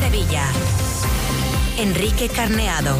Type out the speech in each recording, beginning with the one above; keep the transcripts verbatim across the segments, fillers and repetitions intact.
Sevilla. Enrique Carneado.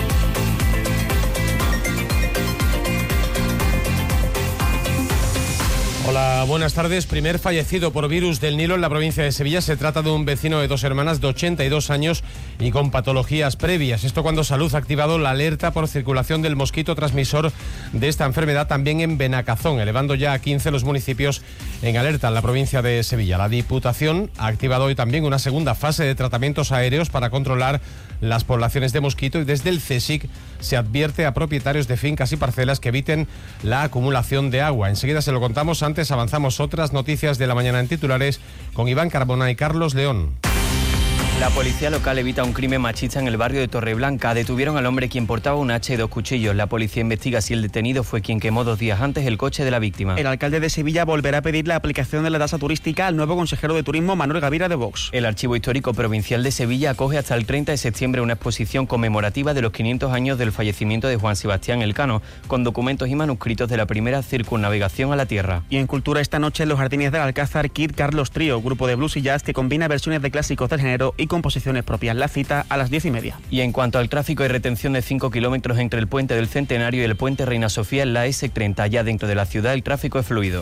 Hola, buenas tardes. Primer fallecido por virus del Nilo en la provincia de Sevilla. Se trata de un vecino de Dos Hermanas de ochenta y dos años y con patologías previas. Esto cuando Salud ha activado la alerta por circulación del mosquito transmisor de esta enfermedad también en Benacazón, elevando ya a quince los municipios en alerta en la provincia de Sevilla. La Diputación ha activado hoy también una segunda fase de tratamientos aéreos para controlar las poblaciones de mosquito y desde el CSIC se advierte a propietarios de fincas y parcelas que eviten la acumulación de agua. Enseguida se lo contamos. Antes avanzamos otras noticias de la mañana en titulares con Iván Carbona y Carlos León. La policía local evita un crimen machista en el barrio de Torreblanca. Detuvieron al hombre quien portaba un hacha y dos cuchillos. La policía investiga si el detenido fue quien quemó dos días antes el coche de la víctima. El alcalde de Sevilla volverá a pedir la aplicación de la tasa turística al nuevo consejero de Turismo, Manuel Gavira, de Vox. El Archivo Histórico Provincial de Sevilla acoge hasta el treinta de septiembre una exposición conmemorativa de los quinientos años del fallecimiento de Juan Sebastián Elcano, con documentos y manuscritos de la primera circunnavegación a la Tierra. Y en Cultura esta noche en los Jardines del Alcázar, Kid Carlos Trío, grupo de blues y jazz que combina versiones de clásicos del género y composiciones propias. La cita a las diez y media. Y en cuanto al tráfico, hay retención de cinco kilómetros entre el puente del Centenario y el puente Reina Sofía en la ese treinta. Ya dentro de la ciudad el tráfico es fluido.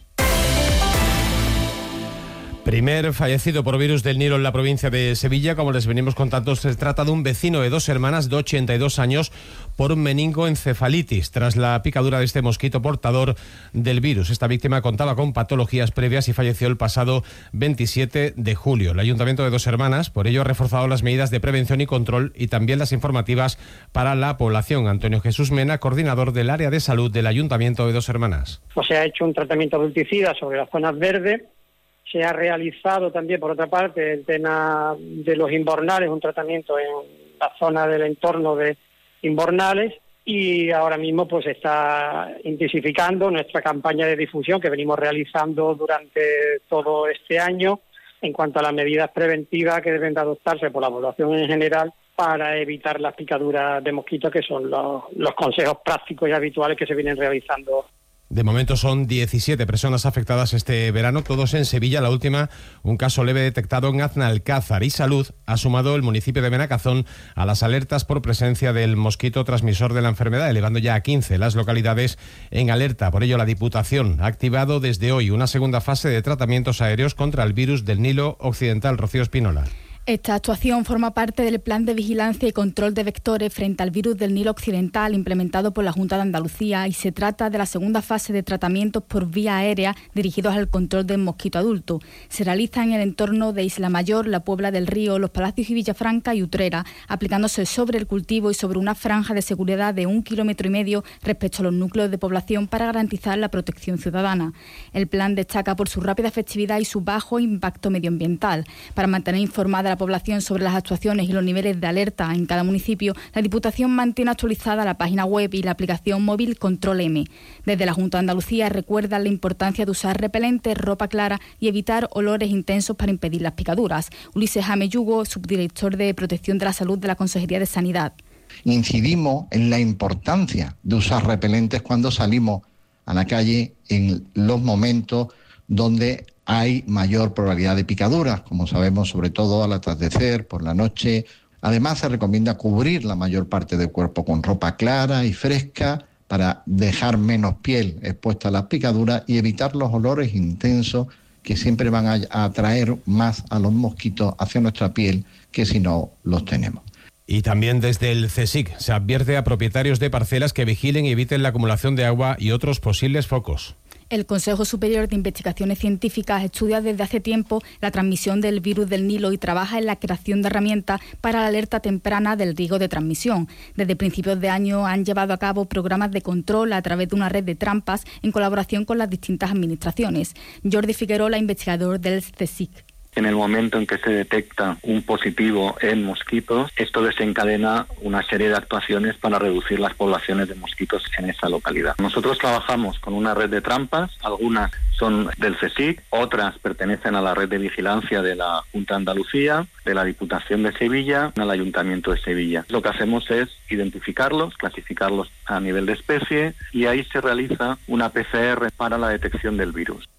Primer fallecido por virus del Nilo en la provincia de Sevilla. Como les venimos contando, se trata de un vecino de Dos Hermanas de ochenta y dos años por un meningoencefalitis tras la picadura de este mosquito portador del virus. Esta víctima contaba con patologías previas y falleció el pasado veintisiete de julio. El Ayuntamiento de Dos Hermanas, por ello, ha reforzado las medidas de prevención y control y también las informativas para la población. Antonio Jesús Mena, coordinador del área de salud del Ayuntamiento de Dos Hermanas. Pues se ha hecho un tratamiento adulticida sobre las zonas verdes. Se ha realizado también, por otra parte, el tema de los invernales, un tratamiento en la zona del entorno de invernales, y ahora mismo pues está intensificando nuestra campaña de difusión que venimos realizando durante todo este año en cuanto a las medidas preventivas que deben de adoptarse por la población en general para evitar las picaduras de mosquitos, que son los, los consejos prácticos y habituales que se vienen realizando. De momento son diecisiete personas afectadas este verano, todos en Sevilla. La última, un caso leve detectado en Aznalcázar. Y Salud ha sumado el municipio de Benacazón a las alertas por presencia del mosquito transmisor de la enfermedad, elevando ya a quince las localidades en alerta. Por ello, la Diputación ha activado desde hoy una segunda fase de tratamientos aéreos contra el virus del Nilo Occidental. Rocío Espinola. Esta actuación forma parte del plan de vigilancia y control de vectores frente al virus del Nilo Occidental implementado por la Junta de Andalucía, y se trata de la segunda fase de tratamientos por vía aérea dirigidos al control del mosquito adulto. Se realiza en el entorno de Isla Mayor, la Puebla del Río, Los Palacios y Villafranca y Utrera, aplicándose sobre el cultivo y sobre una franja de seguridad de un kilómetro y medio respecto a los núcleos de población para garantizar la protección ciudadana. El plan destaca por su rápida efectividad y su bajo impacto medioambiental. Para mantener informada la población sobre las actuaciones y los niveles de alerta en cada municipio, la Diputación mantiene actualizada la página web y la aplicación móvil Control M. Desde la Junta de Andalucía recuerdan la importancia de usar repelentes, ropa clara y evitar olores intensos para impedir las picaduras. Ulises Ameyugo, subdirector de Protección de la Salud de la Consejería de Sanidad. Incidimos en la importancia de usar repelentes cuando salimos a la calle en los momentos donde hay mayor probabilidad de picaduras, como sabemos, sobre todo al atardecer, por la noche. Además, se recomienda cubrir la mayor parte del cuerpo con ropa clara y fresca para dejar menos piel expuesta a las picaduras y evitar los olores intensos que siempre van a atraer más a los mosquitos hacia nuestra piel que si no los tenemos. Y también desde el CSIC se advierte a propietarios de parcelas que vigilen y eviten la acumulación de agua y otros posibles focos. El Consejo Superior de Investigaciones Científicas estudia desde hace tiempo la transmisión del virus del Nilo y trabaja en la creación de herramientas para la alerta temprana del riesgo de transmisión. Desde principios de año han llevado a cabo programas de control a través de una red de trampas en colaboración con las distintas administraciones. Jordi Figueroa, investigador del CSIC. En el momento en que se detecta un positivo en mosquitos, esto desencadena una serie de actuaciones para reducir las poblaciones de mosquitos en esa localidad. Nosotros trabajamos con una red de trampas, algunas son del CSIC, otras pertenecen a la red de vigilancia de la Junta de Andalucía, de la Diputación de Sevilla, al Ayuntamiento de Sevilla. Lo que hacemos es identificarlos, clasificarlos a nivel de especie, y ahí se realiza una P C R para la detección del virus.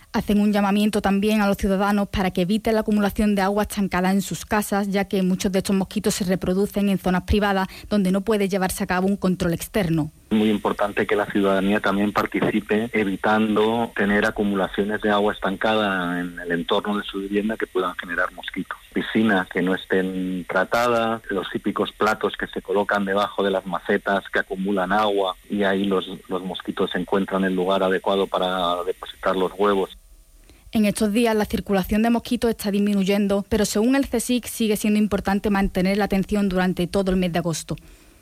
Hacen un llamamiento también a los ciudadanos para que eviten la acumulación de agua estancada en sus casas, ya que muchos de estos mosquitos se reproducen en zonas privadas donde no puede llevarse a cabo un control externo. Es muy importante que la ciudadanía también participe, evitando tener acumulaciones de agua estancada en el entorno de su vivienda que puedan generar mosquitos. Piscinas que no estén tratadas, los típicos platos que se colocan debajo de las macetas que acumulan agua y ahí los, los mosquitos encuentran el lugar adecuado para depositar los huevos. En estos días la circulación de mosquitos está disminuyendo, pero según el CSIC sigue siendo importante mantener la atención durante todo el mes de agosto.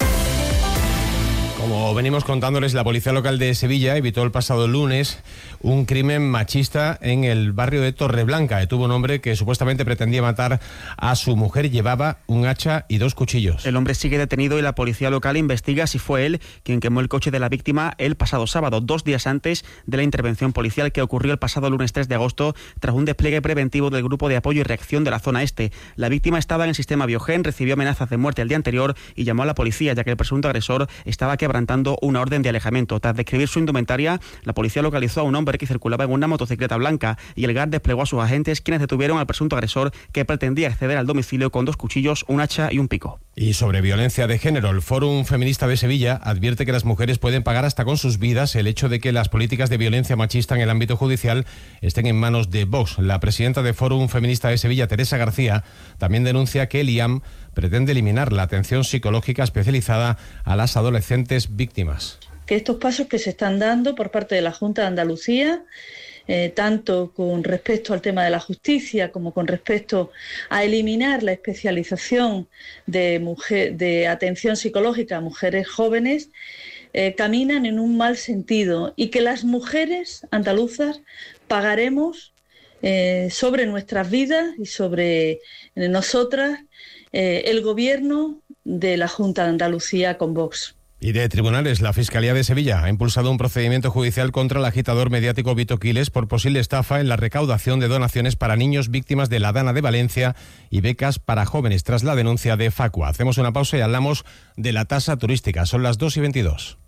Como venimos contándoles, la Policía Local de Sevilla evitó el pasado lunes un crimen machista en el barrio de Torreblanca. Detuvo un hombre que supuestamente pretendía matar a su mujer y llevaba un hacha y dos cuchillos. El hombre sigue detenido y la Policía Local investiga si fue él quien quemó el coche de la víctima el pasado sábado, dos días antes de la intervención policial que ocurrió el pasado lunes tres de agosto tras un despliegue preventivo del Grupo de Apoyo y Reacción de la Zona Este. La víctima estaba en el sistema Biogen, recibió amenazas de muerte el día anterior y llamó a la policía, ya que el presunto agresor estaba quebrantando una orden de alejamiento. Tras describir su indumentaria, la policía localizó a un hombre que circulaba en una motocicleta blanca y el G A R desplegó a sus agentes, quienes detuvieron al presunto agresor que pretendía acceder al domicilio con dos cuchillos, un hacha y un pico. Y sobre violencia de género, el Fórum Feminista de Sevilla advierte que las mujeres pueden pagar hasta con sus vidas el hecho de que las políticas de violencia machista en el ámbito judicial estén en manos de Vox. La presidenta de Fórum Feminista de Sevilla, Teresa García, también denuncia que el I A M pretende eliminar la atención psicológica especializada a las adolescentes víctimas. Que estos pasos que se están dando por parte de la Junta de Andalucía, eh, tanto con respecto al tema de la justicia como con respecto a eliminar la especialización de, mujer, de atención psicológica a mujeres jóvenes, eh, caminan en un mal sentido y que las mujeres andaluzas pagaremos eh, sobre nuestras vidas y sobre eh, nosotras eh, el gobierno de la Junta de Andalucía con Vox. Y de tribunales, la Fiscalía de Sevilla ha impulsado un procedimiento judicial contra el agitador mediático Vito Quiles por posible estafa en la recaudación de donaciones para niños víctimas de la Dana de Valencia y becas para jóvenes tras la denuncia de Facua. Hacemos una pausa y hablamos de la tasa turística. Son las dos y veintidós.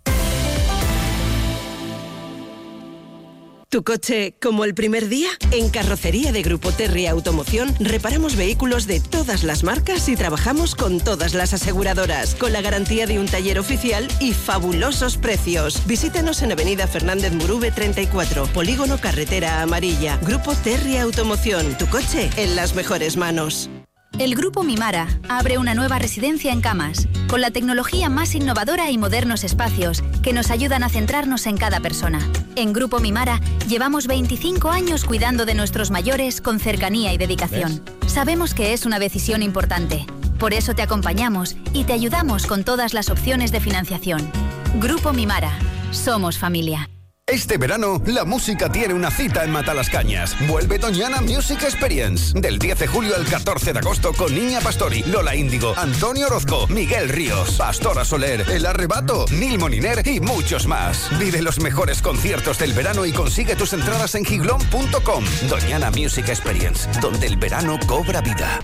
¿Tu coche como el primer día? En Carrocería de Grupo Terry Automoción reparamos vehículos de todas las marcas y trabajamos con todas las aseguradoras, con la garantía de un taller oficial y fabulosos precios. Visítanos en Avenida Fernández Murube treinta y cuatro, Polígono Carretera Amarilla. Grupo Terry Automoción, tu coche en las mejores manos. El Grupo Mimara abre una nueva residencia en Camas, con la tecnología más innovadora y modernos espacios que nos ayudan a centrarnos en cada persona. En Grupo Mimara llevamos veinticinco años cuidando de nuestros mayores con cercanía y dedicación. ¿Ves? Sabemos que es una decisión importante, por eso te acompañamos y te ayudamos con todas las opciones de financiación. Grupo Mimara, somos familia. Este verano, la música tiene una cita en Matalascañas. Vuelve Doñana Music Experience. Del diez de julio al catorce de agosto con Niña Pastori, Lola Índigo, Antonio Orozco, Miguel Ríos, Pastora Soler, El Arrebato, Nil Moniner y muchos más. Vive los mejores conciertos del verano y consigue tus entradas en giglón punto com. Doñana Music Experience, donde el verano cobra vida.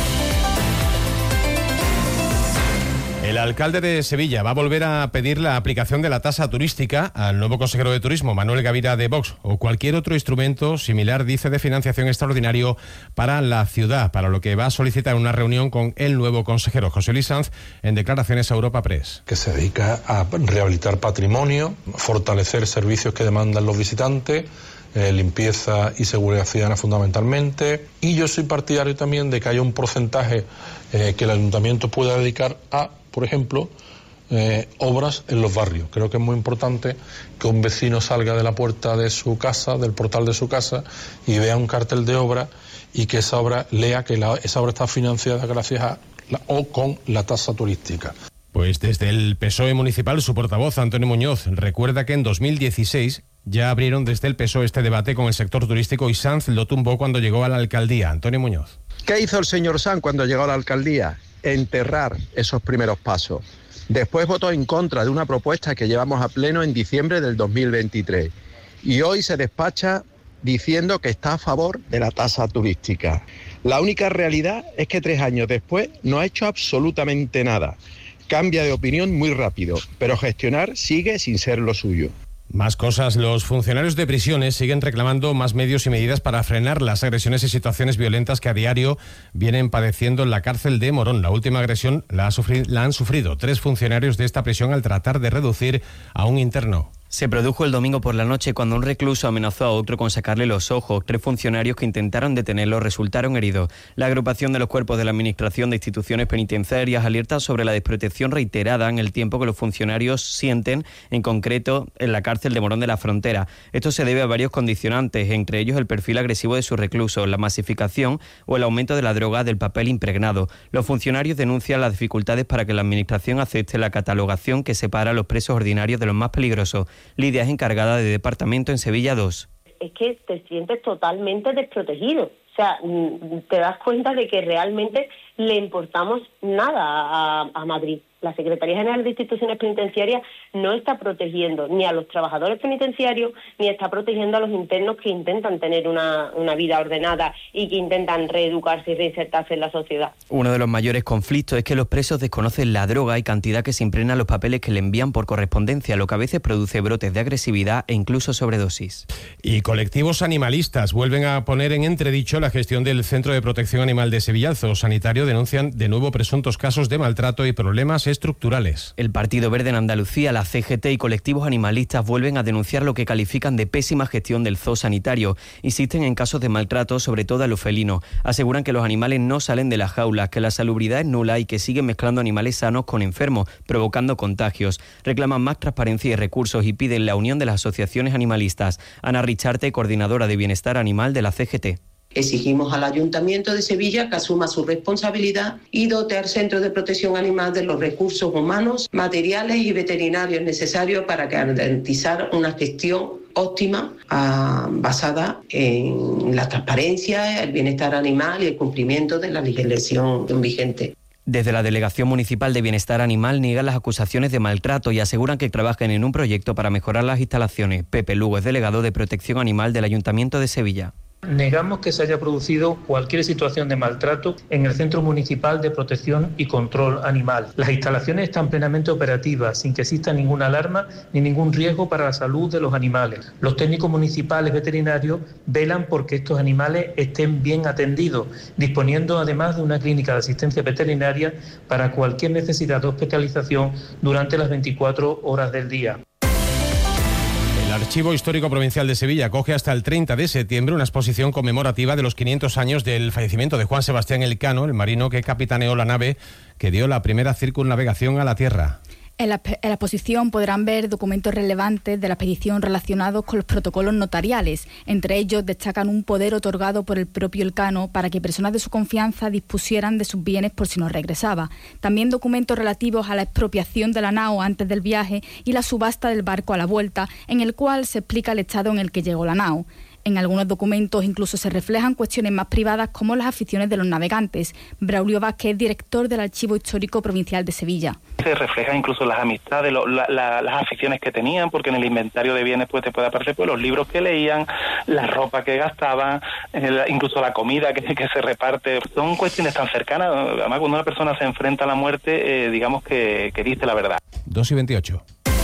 El alcalde de Sevilla va a volver a pedir la aplicación de la tasa turística al nuevo consejero de Turismo, Manuel Gavira de Vox, o cualquier otro instrumento similar, dice, de financiación extraordinario para la ciudad, para lo que va a solicitar una reunión con el nuevo consejero, José Luis Sanz, en declaraciones a Europa Press. Que se dedica a rehabilitar patrimonio, fortalecer servicios que demandan los visitantes, Eh, limpieza y seguridad ciudadana fundamentalmente, y yo soy partidario también de que haya un porcentaje eh, que el ayuntamiento pueda dedicar a, por ejemplo, eh, obras en los barrios. Creo que es muy importante que un vecino salga de la puerta de su casa, del portal de su casa, y vea un cartel de obra y que esa obra lea que la, esa obra está financiada gracias a la, o con la tasa turística. Pues desde el P S O E municipal, su portavoz, Antonio Muñoz, recuerda que en dos mil dieciséis ya abrieron desde el P S O E este debate con el sector turístico y Sanz lo tumbó cuando llegó a la alcaldía. Antonio Muñoz. ¿Qué hizo el señor Sanz cuando llegó a la alcaldía? Enterrar esos primeros pasos. Después votó en contra de una propuesta que llevamos a pleno en diciembre del dos mil veintitrés. Y hoy se despacha diciendo que está a favor de la tasa turística. La única realidad es que tres años después no ha hecho absolutamente nada. Cambia de opinión muy rápido, pero gestionar sigue sin ser lo suyo. Más cosas. Los funcionarios de prisiones siguen reclamando más medios y medidas para frenar las agresiones y situaciones violentas que a diario vienen padeciendo en la cárcel de Morón. La última agresión la, ha sufri- la han sufrido tres funcionarios de esta prisión al tratar de reducir a un interno. Se produjo el domingo por la noche cuando un recluso amenazó a otro con sacarle los ojos. Tres funcionarios que intentaron detenerlo resultaron heridos. La agrupación de los cuerpos de la Administración de Instituciones Penitenciarias alerta sobre la desprotección reiterada en el tiempo que los funcionarios sienten, en concreto en la cárcel de Morón de la Frontera. Esto se debe a varios condicionantes, entre ellos el perfil agresivo de sus reclusos, la masificación o el aumento de la droga del papel impregnado. Los funcionarios denuncian las dificultades para que la Administración acepte la catalogación que separa a los presos ordinarios de los más peligrosos. Lidia es encargada de departamento en Sevilla dos. Es que te sientes totalmente desprotegido. O sea, te das cuenta de que realmente le importamos nada a, a Madrid. La Secretaría General de Instituciones Penitenciarias no está protegiendo ni a los trabajadores penitenciarios ni está protegiendo a los internos que intentan tener una, una vida ordenada y que intentan reeducarse y reinsertarse en la sociedad. Uno de los mayores conflictos es que los presos desconocen la droga y cantidad que se impregna en los papeles que le envían por correspondencia, lo que a veces produce brotes de agresividad e incluso sobredosis. Y colectivos animalistas vuelven a poner en entredicho la gestión del Centro de Protección Animal de Sevilla. El Zoosanitario denuncian de nuevo presuntos casos de maltrato y problemas estructurales. El Partido Verde en Andalucía, la C G T y colectivos animalistas vuelven a denunciar lo que califican de pésima gestión del zoo sanitario. Insisten en casos de maltrato, sobre todo a los felinos. Aseguran que los animales no salen de las jaulas, que la salubridad es nula y que siguen mezclando animales sanos con enfermos, provocando contagios. Reclaman más transparencia y recursos y piden la unión de las asociaciones animalistas. Ana Richarte, coordinadora de Bienestar Animal de la C G T. Exigimos al Ayuntamiento de Sevilla que asuma su responsabilidad y dote al Centro de Protección Animal de los recursos humanos, materiales y veterinarios necesarios para garantizar una gestión óptima uh, basada en la transparencia, el bienestar animal y el cumplimiento de la legislación vigente. Desde la Delegación Municipal de Bienestar Animal niegan las acusaciones de maltrato y aseguran que trabajan en un proyecto para mejorar las instalaciones. Pepe Lugo es delegado de Protección Animal del Ayuntamiento de Sevilla. Negamos que se haya producido cualquier situación de maltrato en el Centro Municipal de Protección y Control Animal. Las instalaciones están plenamente operativas, sin que exista ninguna alarma ni ningún riesgo para la salud de los animales. Los técnicos municipales veterinarios velan porque estos animales estén bien atendidos, disponiendo además de una clínica de asistencia veterinaria para cualquier necesidad de hospitalización durante las veinticuatro horas del día. El Archivo Histórico Provincial de Sevilla acoge hasta el treinta de septiembre una exposición conmemorativa de los quinientos años del fallecimiento de Juan Sebastián Elcano, el marino que capitaneó la nave que dio la primera circunnavegación a la Tierra. En la, en la exposición podrán ver documentos relevantes de la expedición relacionados con los protocolos notariales. Entre ellos destacan un poder otorgado por el propio Elcano para que personas de su confianza dispusieran de sus bienes por si no regresaba. También documentos relativos a la expropiación de la nao antes del viaje y la subasta del barco a la vuelta, en el cual se explica el estado en el que llegó la nao. En algunos documentos incluso se reflejan cuestiones más privadas como las aficiones de los navegantes. Braulio Vázquez, director del Archivo Histórico Provincial de Sevilla. Se reflejan incluso las amistades, lo, la, la, las aficiones que tenían, porque en el inventario de bienes pues te puede aparecer pues, los libros que leían, la ropa que gastaban, el, incluso la comida que, que se reparte. Son cuestiones tan cercanas. Además, cuando una persona se enfrenta a la muerte, eh, digamos que, que dice la verdad. dos y veintiocho.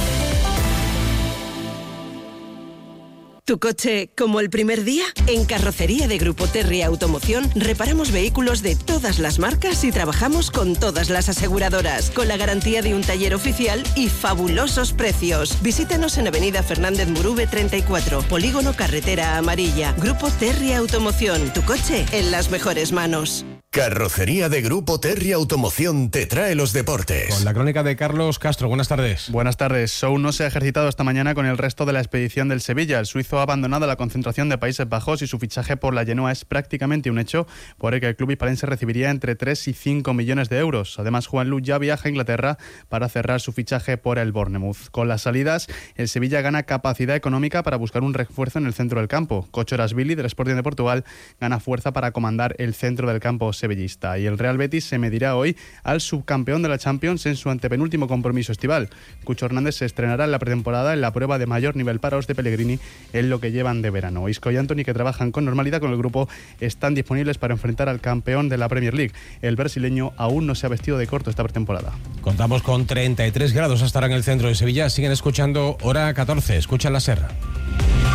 ¿Tu coche como el primer día? En Carrocería de Grupo Terry Automoción reparamos vehículos de todas las marcas y trabajamos con todas las aseguradoras, con la garantía de un taller oficial y fabulosos precios. Visítanos en Avenida Fernández Murube treinta y cuatro, Polígono Carretera Amarilla. Grupo Terry Automoción, tu coche en las mejores manos. Carrocería de Grupo Terry Automoción te trae los deportes. Con la crónica de Carlos Castro. Buenas tardes. Buenas tardes. Sou no se ha ejercitado esta mañana con el resto de la expedición del Sevilla. El suizo ha abandonado la concentración de Países Bajos y su fichaje por la Genoa es prácticamente un hecho, por el que el club hispalense recibiría entre tres y cinco millones de euros. Además, Juanlu ya viaja a Inglaterra para cerrar su fichaje por el Bournemouth. Con las salidas, el Sevilla gana capacidad económica para buscar un refuerzo en el centro del campo. Kocho Erasbili, del Sporting de Portugal, gana fuerza para comandar el centro del campo. sevillista. Y el Real Betis se medirá hoy al subcampeón de la Champions en su antepenúltimo compromiso estival. Cucho Hernández se estrenará en la pretemporada en la prueba de mayor nivel para los de Pellegrini en lo que llevan de verano. Isco y Antony, que trabajan con normalidad con el grupo, están disponibles para enfrentar al campeón de la Premier League. El brasileño aún no se ha vestido de corto esta pretemporada. Contamos con treinta y tres grados hasta ahora en el centro de Sevilla. Siguen escuchando Hora catorce. Escuchan la Serra.